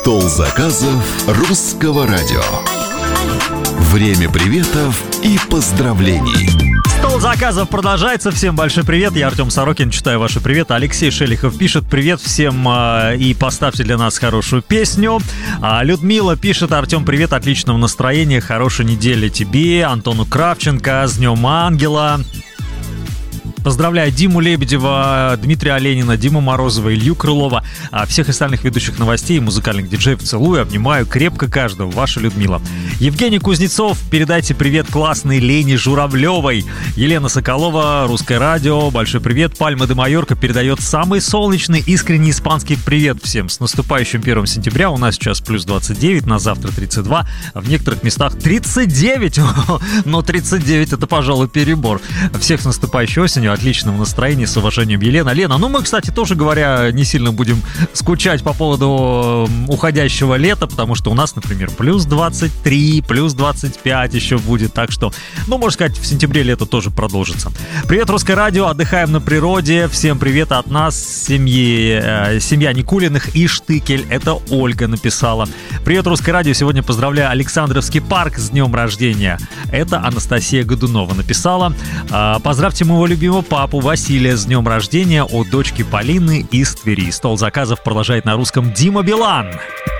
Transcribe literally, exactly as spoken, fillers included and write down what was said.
Стол заказов русского радио. Время приветов и поздравлений. Стол заказов продолжается. Всем большой привет. Я Артем Сорокин, читаю ваши приветы. Алексей Шелихов пишет: привет всем э, и поставьте для нас хорошую песню. А Людмила пишет: Артем, привет, отличного настроения, хорошей недели тебе. Антону Кравченко, с Днем Ангела. Поздравляю Диму Лебедева, Дмитрия Оленина, Диму Морозова, Илью Крылова, всех остальных ведущих новостей и музыкальных диджеев целую, обнимаю крепко каждого. Ваша Людмила. Евгений Кузнецов, передайте привет классной Лене Журавлевой. Елена Соколова, Русское радио, большой привет. Пальма де Майорка передает самый солнечный, искренний испанский привет всем. С наступающим первым сентября. У нас сейчас плюс двадцать девять, на завтра тридцать два, в некоторых местах тридцать девять. Но тридцать девять это, пожалуй, перебор. Всех с наступающей осенью. Отличного настроения, с уважением, Елена. Лена, ну мы, кстати, тоже говоря, не сильно будем скучать по поводу уходящего лета, потому что у нас, например, плюс двадцать три, плюс двадцать пять еще будет, так что, ну, можно сказать, в сентябре лето тоже продолжится. Привет, Русское радио, отдыхаем на природе, всем привет от нас, семьи, э, семья Никулиных и Штыкель, это Ольга написала. Привет, Русское радио, сегодня поздравляю Александровский парк с днем рождения, это Анастасия Годунова написала. Э, поздравьте моего любимого папу Василия с днем рождения от дочки Полины из Твери. Стол заказов продолжает на русском Дима Билан.